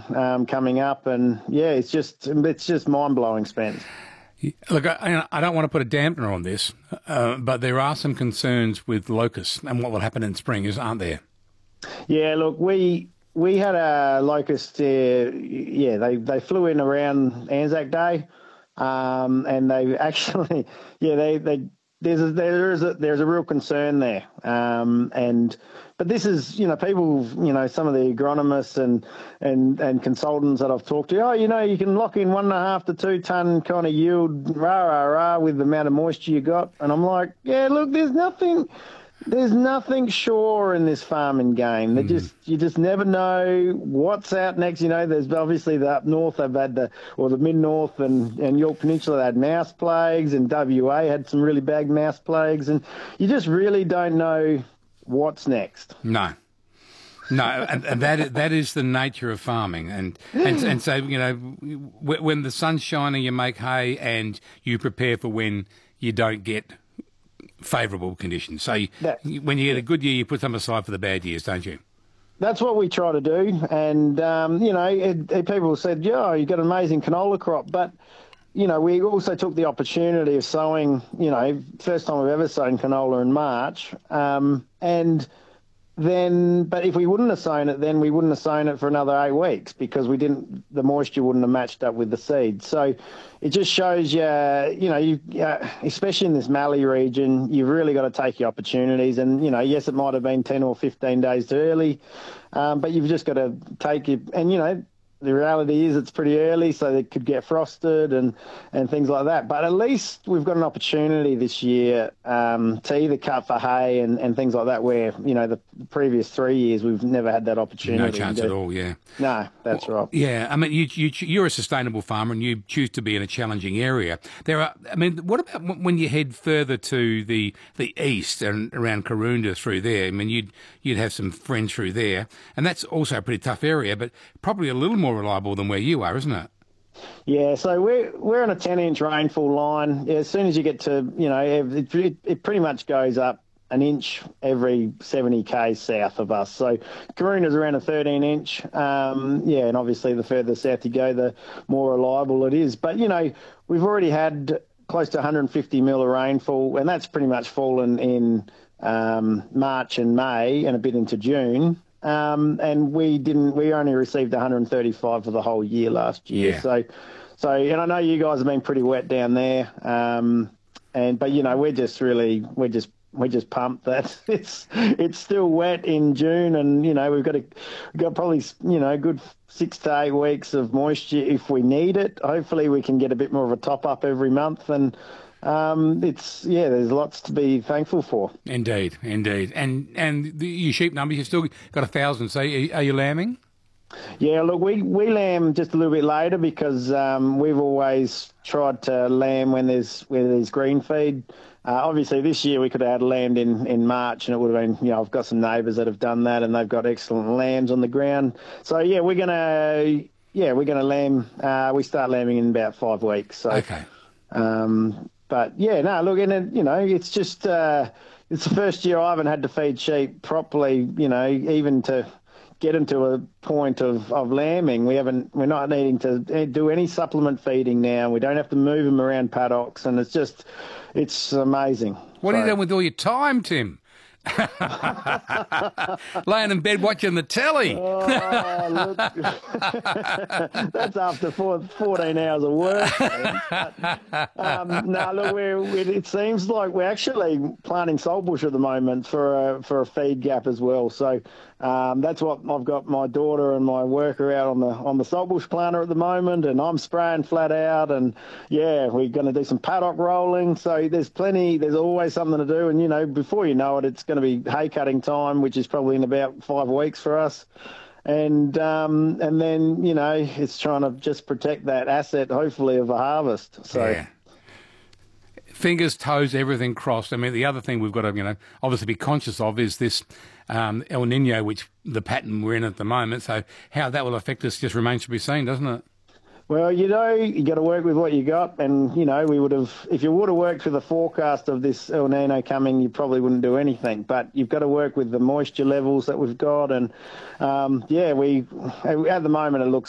coming up, and yeah, it's just mind blowing, Spence. Look, I don't want to put a dampener on this, but there are some concerns with locusts and what will happen in spring, aren't there? Yeah, look, we had a locust. They flew in around Anzac Day, and they actually, there's a real concern there, but this is, people, some of the agronomists and consultants that I've talked to, you can lock in 1.5 to 2 ton kind of yield, with the amount of moisture you got, and I'm like, yeah, look, there's nothing sure in this farming game. You just never know what's out next. There's obviously the up north they've had the mid-north and York Peninsula had mouse plagues, and WA had some really bad mouse plagues, and you just really don't know what's next. No, and that is the nature of farming, and so when the sun's shining, you make hay, and you prepare for when you don't get favourable conditions. So when you get a good year, you put some aside for the bad years, don't you? That's what we try to do. And, people said, yeah, you've got an amazing canola crop. But, we also took the opportunity of sowing, first time we've ever sown canola in March. But if we wouldn't have sown it, then we wouldn't have sown it for another 8 weeks because the moisture wouldn't have matched up with the seed. So it just shows you, especially in this Mallee region, you've really got to take your opportunities. And, yes, it might have been 10 or 15 days too early, but you've just got to take it. And, the reality is it's pretty early, so they could get frosted and things like that. But at least we've got an opportunity this year to either cut for hay and things like that, where, the previous 3 years we've never had that opportunity. No chance at all, yeah. No, that's right. Yeah, I mean, you're a sustainable farmer and you choose to be in a challenging area. What about when you head further to the east and around Karoonda through there? I mean, you'd have some friends through there, and that's also a pretty tough area, but probably a little more reliable than where you are, isn't it? Yeah, so we're on a 10-inch rainfall line. Yeah, as soon as you get to, it pretty much goes up an inch every 70 k's south of us. So Karoonda's around a 13-inch. And obviously the further south you go, the more reliable it is. But, we've already had close to 150 mil of rainfall, and that's pretty much fallen in March and May and a bit into June. And we only received 135 for the whole year last year. Yeah. So, and I know you guys have been pretty wet down there. But we're just pumped that it's still wet in June, and we've got probably good 6 to 8 weeks of moisture if we need it. Hopefully we can get a bit more of a top up every month, and there's lots to be thankful for. Indeed. And your sheep numbers, you've still got 1,000. So are you lambing? Yeah, look, we lamb just a little bit later because we've always tried to lamb when there's green feed. Obviously, this year we could have had lambed in March, and it would have been, I've got some neighbours that have done that, and they've got excellent lambs on the ground. So yeah, we're gonna lamb. We start lambing in about 5 weeks. So, okay. But yeah, no, look, and it's just it's the first year I haven't had to feed sheep properly. Even to get into a point of lambing, we're not needing to do any supplement feeding now. We don't have to move them around paddocks, and it's amazing. What are you doing with all your time, Tim? Laying in bed watching the telly. Oh, look. That's after 14 hours of work. It seems like we're actually planting saltbush at the moment for a feed gap as well. So that's what I've got my daughter and my worker out on the saltbush planter at the moment, and I'm spraying flat out. And yeah, we're going to do some paddock rolling. So there's always something to do. And before you know it, it's going to be hay cutting time, which is probably in about 5 weeks for us. And then, it's trying to just protect that asset, hopefully, of a harvest. So. Yeah. Fingers, toes, everything crossed. I mean, the other thing we've got to, obviously be conscious of is this El Nino, which the pattern we're in at the moment. So how that will affect us just remains to be seen, doesn't it? Well, you got to work with what you got. And, if you would have worked with the forecast of this El Nino coming, you probably wouldn't do anything. But you've got to work with the moisture levels that we've got. And, at the moment it looks